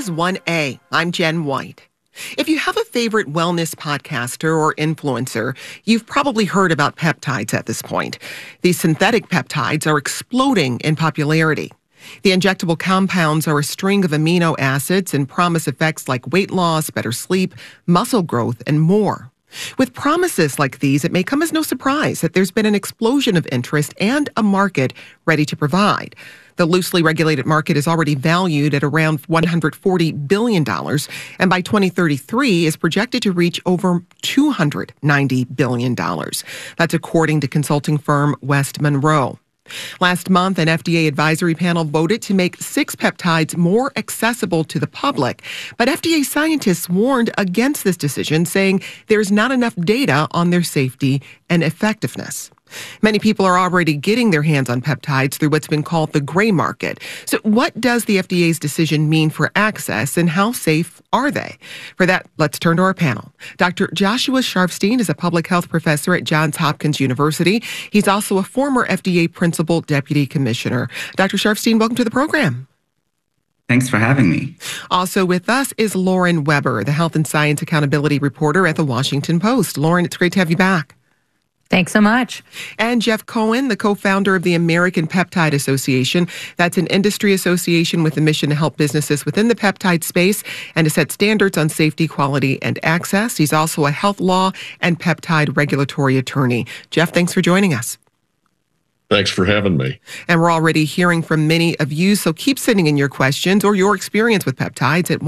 is 1A. I'm Jen White. If you have a favorite wellness podcaster or influencer, you've probably heard about peptides at this point. These synthetic peptides are exploding in popularity. The injectable compounds are a string of amino acids and promise effects like weight loss, better sleep, muscle growth, and more. With promises like these, it may come as no surprise that there's been an explosion of interest and a market ready to provide. The loosely regulated market is already valued at around $140 billion, and by 2033 is projected to reach over $290 billion. That's according to consulting firm West Monroe. Last month, an FDA advisory panel voted to make 6 peptides more accessible to the public. But FDA scientists warned against this decision, saying there's not enough data on their safety and effectiveness. Many people are already getting their hands on peptides through what's been called the gray market. So what does the FDA's decision mean for access, and how safe are they? For that, let's turn to our panel. Dr. Joshua Sharfstein is a public health professor at Johns Hopkins University. He's also a former FDA principal deputy commissioner. Dr. Sharfstein, welcome to the program. Thanks for having me. Also with us is Lauren Weber, the health and science accountability reporter at the Washington Post. Lauren, it's great to have you back. Thanks so much. And Jeff Cohen, the co-founder of the American Peptide Association. That's an industry association with a mission to help businesses within the peptide space and to set standards on safety, quality, and access. He's also a health law and peptide regulatory attorney. Jeff, thanks for joining us. Thanks for having me. And we're already hearing from many of you, so keep sending in your questions or your experience with peptides at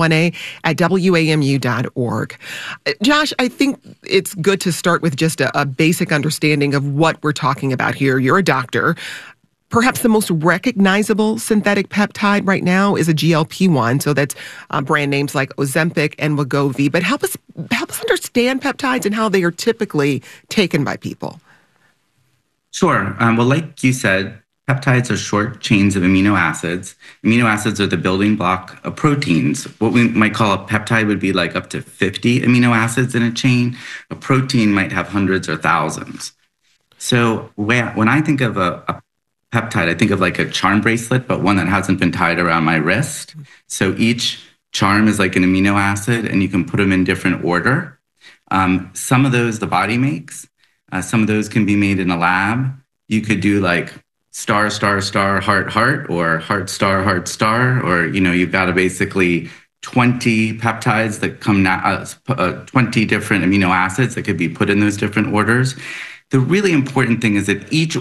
1a@wamu.org. Josh, I think it's good to start with just a basic understanding of what we're talking about here. You're a doctor. Perhaps the most recognizable synthetic peptide right now is a GLP-1, so that's brand names like Ozempic and Wegovy. But help us understand peptides and how they are typically taken by people. Sure. Well, like you said, peptides are short chains of amino acids. Amino acids are the building block of proteins. What we might call a peptide would be like up to 50 amino acids in a chain. A protein might have hundreds or thousands. So when I think of a peptide, I think of like a charm bracelet, but one that hasn't been tied around my wrist. So each charm is like an amino acid, and you can put them in different order. Some of those the body makes. Some of those can be made in a lab. You could do like star, star, star, heart, heart, or heart, star, or, you've got basically 20 peptides that come 20 different amino acids that could be put in those different orders. The really important thing is that each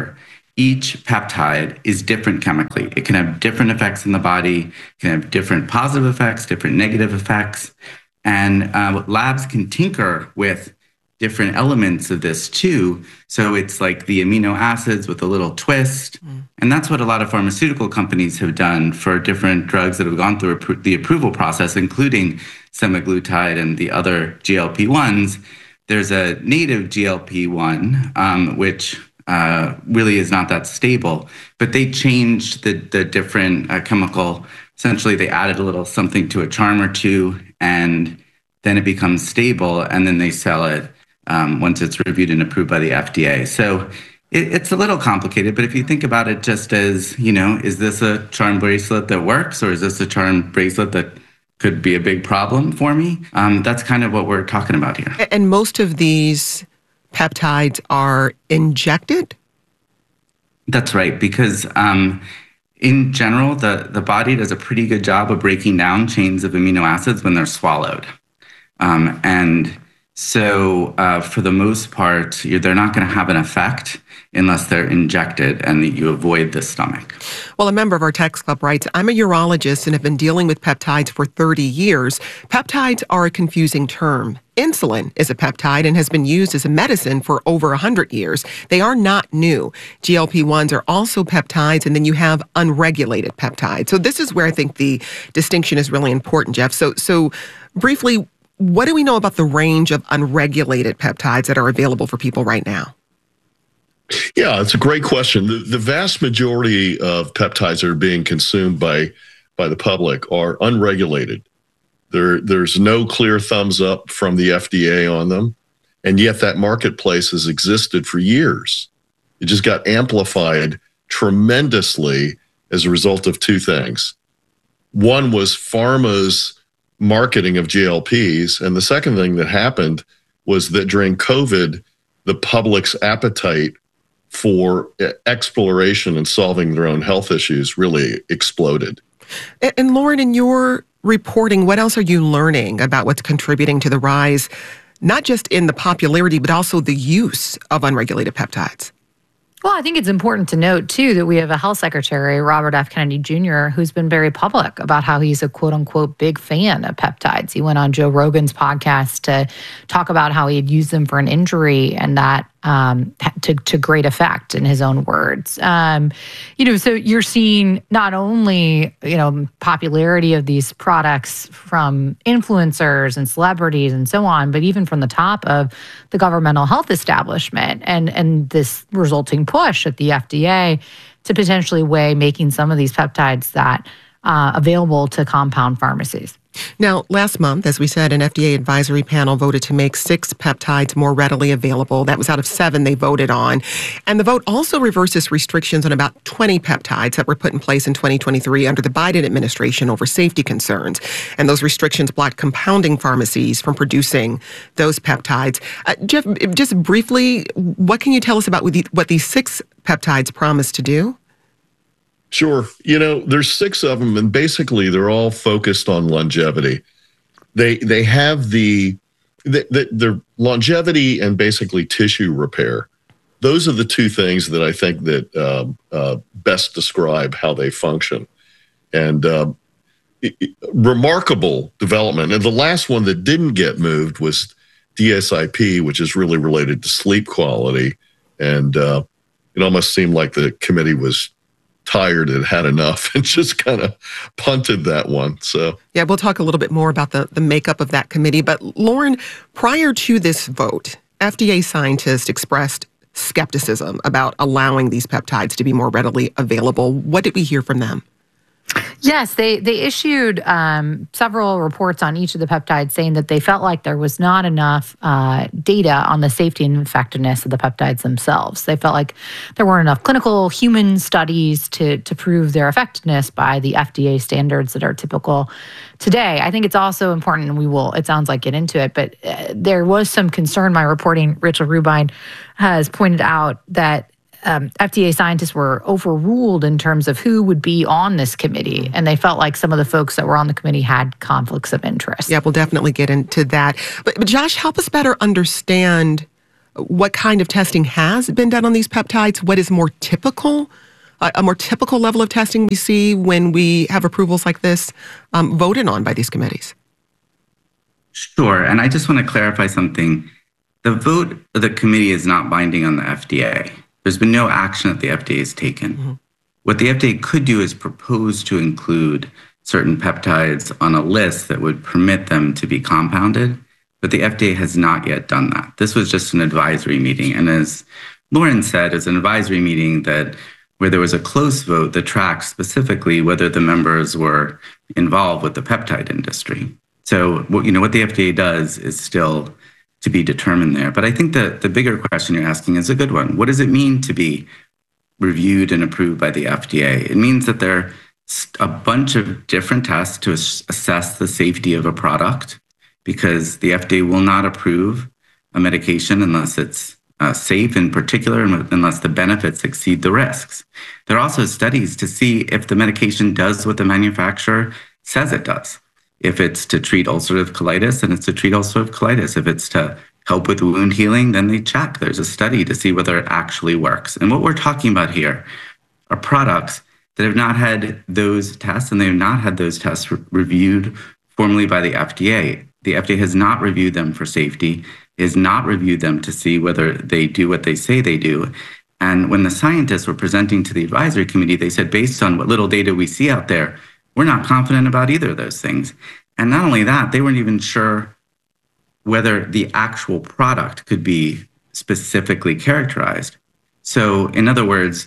peptide is different chemically. It can have different effects in the body, it can have different positive effects, different negative effects. And labs can tinker with different elements of this too. So it's like the amino acids with a little twist. And that's what a lot of pharmaceutical companies have done for different drugs that have gone through the approval process, including semaglutide and the other GLP-1s. There's a native GLP-1, which really is not that stable, but they changed the different chemical. Essentially, they added a little something to a charm or two, and then it becomes stable, and then they sell it once it's reviewed and approved by the FDA. So it's a little complicated, but if you think about it just as, is this a charm bracelet that works, or is this a charm bracelet that could be a big problem for me? That's kind of what we're talking about here. And most of these peptides are injected? That's right, because in general, the body does a pretty good job of breaking down chains of amino acids when they're swallowed. And so for the most part, they're not going to have an effect unless they're injected and that you avoid the stomach. Well, a member of our text club writes, I'm a urologist and have been dealing with peptides for 30 years. Peptides are a confusing term. Insulin is a peptide and has been used as a medicine for over 100 years. They are not new. GLP-1s are also peptides, and then you have unregulated peptides. So this is where I think the distinction is really important, Jeff. So briefly, what do we know about the range of unregulated peptides that are available for people right now? Yeah, it's a great question. The vast majority of peptides that are being consumed by the public are unregulated. There's no clear thumbs up from the FDA on them, and yet that marketplace has existed for years. It just got amplified tremendously as a result of two things. One was pharma's marketing of GLPs. And the second thing that happened was that during COVID, the public's appetite for exploration and solving their own health issues really exploded. And Lauren, in your reporting, what else are you learning about what's contributing to the rise, not just in the popularity, but also the use of unregulated peptides? Well, I think it's important to note, too, that we have a health secretary, Robert F. Kennedy Jr., who's been very public about how he's a quote-unquote big fan of peptides. He went on Joe Rogan's podcast to talk about how he had used them for an injury and that to great effect, in his own words. So you're seeing not only, popularity of these products from influencers and celebrities and so on, but even from the top of the governmental health establishment and this resulting push at the FDA to potentially weigh making some of these peptides that available to compound pharmacies. Now, last month, as we said, an FDA advisory panel voted to make 6 peptides more readily available. That was out of 7 they voted on. And the vote also reverses restrictions on about 20 peptides that were put in place in 2023 under the Biden administration over safety concerns. And those restrictions blocked compounding pharmacies from producing those peptides. Jeff, just briefly, what can you tell us about what these 6 peptides promise to do? Sure. There's 6 of them, and basically they're all focused on longevity. They have their longevity and basically tissue repair. Those are the 2 things that I think that best describe how they function. And remarkable development. And the last one that didn't get moved was DSIP, which is really related to sleep quality. And it almost seemed like the committee was tired and had enough and just kind of punted that one. So yeah, we'll talk a little bit more about the makeup of that committee. But Lauren, prior to this vote, FDA scientists expressed skepticism about allowing these peptides to be more readily available. What did we hear from them? Yes, they issued several reports on each of the peptides saying that they felt like there was not enough data on the safety and effectiveness of the peptides themselves. They felt like there weren't enough clinical human studies to prove their effectiveness by the FDA standards that are typical today. I think it's also important, and we will, it sounds like, get into it, but there was some concern. My reporting, Rachel Rubine, has pointed out that FDA scientists were overruled in terms of who would be on this committee, and they felt like some of the folks that were on the committee had conflicts of interest. Yeah, we'll definitely get into that. But Josh, help us better understand what kind of testing has been done on these peptides. What is more typical, a more typical level of testing we see when we have approvals like this voted on by these committees? Sure, and I just want to clarify something. The vote of the committee is not binding on the FDA. There's been no action that the FDA has taken. Mm-hmm. What the FDA could do is propose to include certain peptides on a list that would permit them to be compounded, but the FDA has not yet done that. This was just an advisory meeting. And as Lauren said, it's an advisory meeting where there was a close vote that tracked specifically whether the members were involved with the peptide industry. So what the FDA does is still to be determined there. But I think the bigger question you're asking is a good one. What does it mean to be reviewed and approved by the FDA? It means that there are a bunch of different tests to assess the safety of a product, because the FDA will not approve a medication unless it's safe, in particular, unless the benefits exceed the risks. There are also studies to see if the medication does what the manufacturer says it does. If it's to treat ulcerative colitis, then it's to treat ulcerative colitis. If it's to help with wound healing, then they check. There's a study to see whether it actually works. And what we're talking about here are products that have not had those tests, and they have not had those tests reviewed formally by the FDA. The FDA has not reviewed them for safety, has not reviewed them to see whether they do what they say they do. And when the scientists were presenting to the advisory committee, they said, based on what little data we see out there, we're not confident about either of those things. And not only that, they weren't even sure whether the actual product could be specifically characterized. So in other words,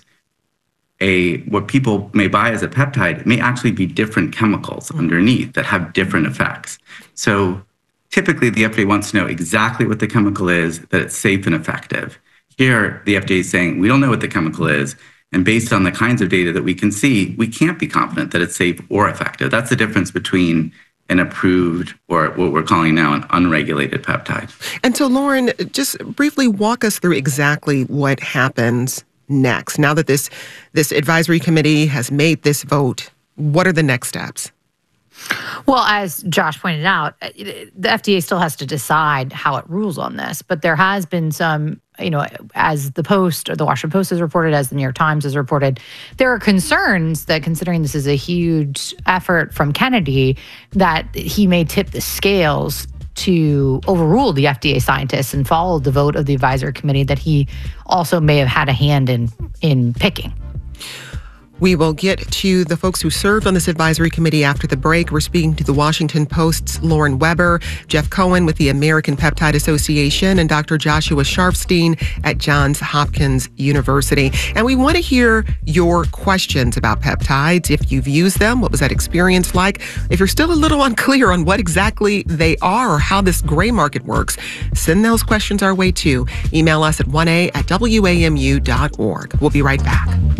what people may buy as a peptide may actually be different chemicals underneath that have different effects. So typically the FDA wants to know exactly what the chemical is, that it's safe and effective. Here, the FDA is saying, we don't know what the chemical is, And based on the kinds of data that we can see, we can't be confident that it's safe or effective. That's the difference between an approved or what we're calling now an unregulated peptide. And so, Lauren, just briefly walk us through exactly what happens next. Now that this advisory committee has made this vote, what are the next steps? Well, as Josh pointed out, the FDA still has to decide how it rules on this. But there has been some, as the Post or the Washington Post has reported, as the New York Times has reported, there are concerns that considering this is a huge effort from Kennedy, that he may tip the scales to overrule the FDA scientists and follow the vote of the advisory committee that he also may have had a hand in picking. We will get to the folks who served on this advisory committee after the break. We're speaking to the Washington Post's Lauren Weber, Jeff Cohen with the American Peptide Association, and Dr. Joshua Sharfstein at Johns Hopkins University. And we want to hear your questions about peptides. If you've used them, what was that experience like? If you're still a little unclear on what exactly they are or how this gray market works, send those questions our way too. Email us at 1a@wamu.org. We'll be right back.